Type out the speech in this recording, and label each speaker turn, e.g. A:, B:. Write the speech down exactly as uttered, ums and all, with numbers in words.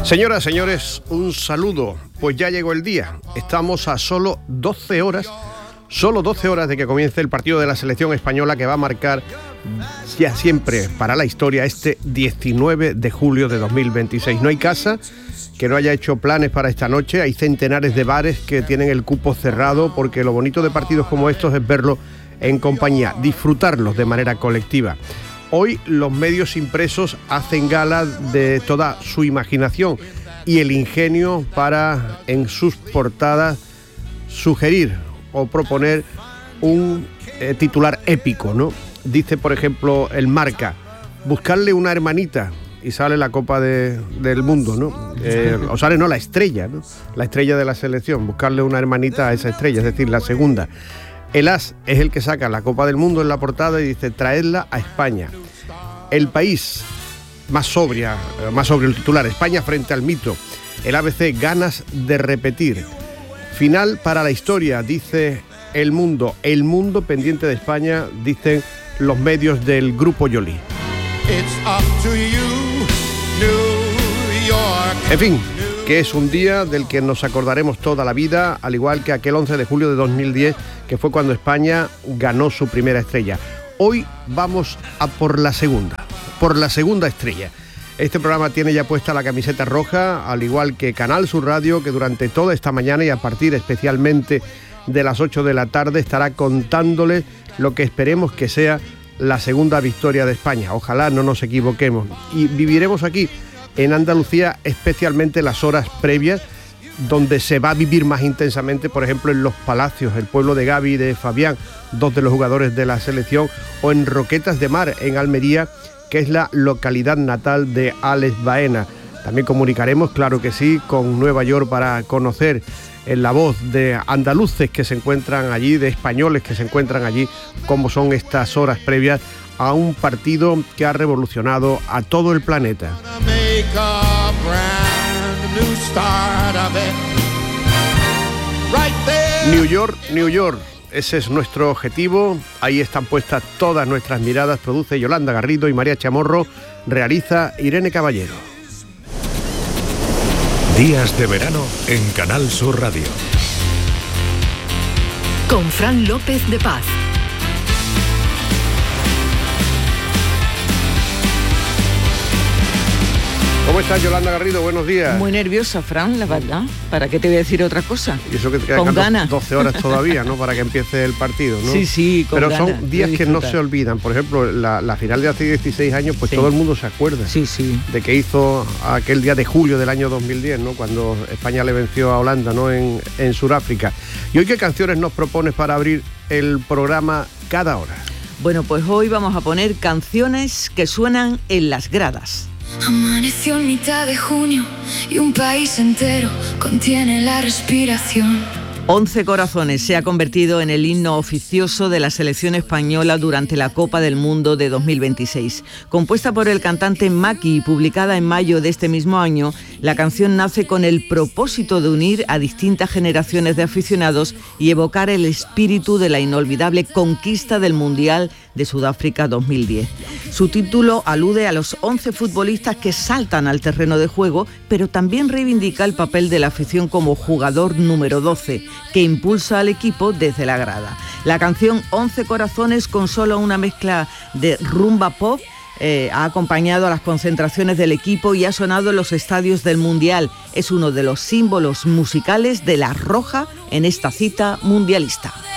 A: Señoras, señores, un saludo. Pues ya llegó el día. Estamos a solo doce horas, solo doce horas de que comience el partido de la selección española que va a marcar ya siempre para la historia este diecinueve de julio de dos mil veintiséis. No hay casa que no haya hecho planes para esta noche. Hay centenares de bares que tienen el cupo cerrado porque lo bonito de partidos como estos es verlos en compañía, disfrutarlos de manera colectiva. Hoy los medios impresos hacen gala de toda su imaginación y el ingenio para en sus portadas sugerir o proponer un eh, titular épico, ¿no? Dice, por ejemplo, el Marca, buscarle una hermanita y sale la Copa de, del Mundo, ¿no? Eh, o sale, no, la estrella, ¿no? La estrella de la selección, buscarle una hermanita a esa estrella, es decir, la segunda. El as es el que saca la Copa del Mundo en la portada y dice, traedla a España. El País, más sobria, más sobrio el titular, España frente al mito. El A B C, ganas de repetir. Final para la historia, dice El Mundo. El Mundo pendiente de España, dicen los medios del Grupo Joly. En fin, que es un día del que nos acordaremos toda la vida, al igual que aquel once de julio de dos mil diez, que fue cuando España ganó su primera estrella. Hoy vamos a por la segunda, por la segunda estrella. Este programa tiene ya puesta la camiseta roja, al igual que Canal Sur Radio, que durante toda esta mañana y a partir especialmente de las ocho de la tarde estará contándole lo que esperemos que sea la segunda victoria de España. Ojalá no nos equivoquemos. Y viviremos aquí en Andalucía especialmente las horas previas, donde se va a vivir más intensamente, por ejemplo, en Los Palacios, el pueblo de Gaby y de Fabián, dos de los jugadores de la selección, o en Roquetas de Mar, en Almería, que es la localidad natal de Alex Baena. También comunicaremos, claro que sí, con Nueva York para conocer en la voz de andaluces que se encuentran allí, de españoles que se encuentran allí, cómo son estas horas previas a un partido que ha revolucionado a todo el planeta. New York, New York, ese es nuestro objetivo. Ahí están puestas todas nuestras miradas. Produce Yolanda Garrido y María Chamorro. Realiza Irene Caballero.
B: Días de verano en Canal Sur Radio.
C: Con Fran López de Paz.
A: ¿Cómo estás, Yolanda Garrido? Buenos días.
D: Muy nerviosa, Fran, la verdad. ¿Para qué te voy a decir otra cosa?
A: Y eso que te quedan
D: con ganas.
A: doce horas todavía, ¿no? Para que empiece el partido, ¿no?
D: Sí, sí, con
A: Pero
D: ganas
A: son días que no se olvidan. Por ejemplo, la, la final de hace dieciséis años, pues sí, todo el mundo se acuerda.
D: Sí, sí.
A: De que hizo aquel día de julio del año dos mil diez, ¿no? Cuando España le venció a Holanda, ¿no? En, en Sudáfrica. ¿Y hoy qué canciones nos propones para abrir el programa cada hora?
D: Bueno, pues hoy vamos a poner canciones que suenan en las gradas.
E: Amaneció en mitad de junio y un país entero contiene la respiración.
D: Once corazones se ha convertido en el himno oficioso de la selección española durante la Copa del Mundo de dos mil veintiséis. Compuesta por el cantante Maki y publicada en mayo de este mismo año, la canción nace con el propósito de unir a distintas generaciones de aficionados y evocar el espíritu de la inolvidable conquista del Mundial de Sudáfrica dos mil diez. Su título alude a los once futbolistas que saltan al terreno de juego, pero también reivindica el papel de la afición como jugador número doce, que impulsa al equipo desde la grada. La canción Once Corazones, con solo una mezcla de rumba pop, eh, ha acompañado a las concentraciones del equipo y ha sonado en los estadios del Mundial. Es uno de los símbolos musicales de la Roja en esta cita mundialista.